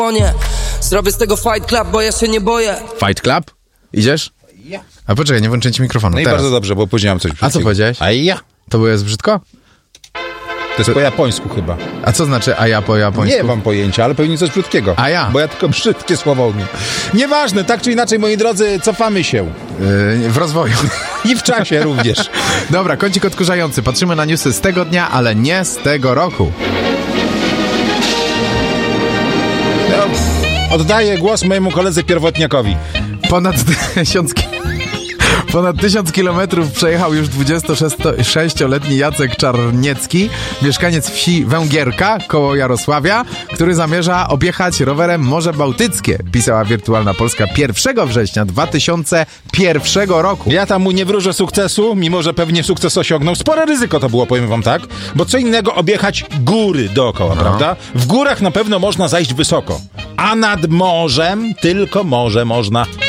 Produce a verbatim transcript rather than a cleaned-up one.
Nie, zrobię z tego Fight Club, bo ja się nie boję. Fight Club? Idziesz? Ja. A poczekaj, nie włączę ci mikrofonu. No i teraz. bardzo dobrze, bo później mam coś brzydkiego. A co powiedziałeś? A ja. To było jest brzydko? To jest po japońsku chyba. A co znaczy a ja po japońsku? Nie mam pojęcia, ale pewnie coś brzydkiego. A ja. Bo ja tylko brzydkie słowa umiem. Nieważne, tak czy inaczej, moi drodzy, cofamy się. Yy, w rozwoju. I w czasie również. Dobra, kącik odkurzający. Patrzymy na newsy z tego dnia, ale nie z tego roku. No, oddaję głos mojemu koledze pierwotniakowi. Ponad tysiąc... Ponad tysiąc kilometrów przejechał już dwudziestosześcioletni Jacek Czarniecki, mieszkaniec wsi Węgierka koło Jarosławia, który zamierza objechać rowerem Morze Bałtyckie, pisała Wirtualna Polska pierwszego września dwa tysiące pierwszego roku. Ja tam mu nie wróżę sukcesu, mimo że pewnie sukces osiągnął. Spore ryzyko to było, powiem wam tak, bo co innego objechać góry dookoła, no. Prawda? W górach na pewno można zajść wysoko, a nad morzem tylko morze można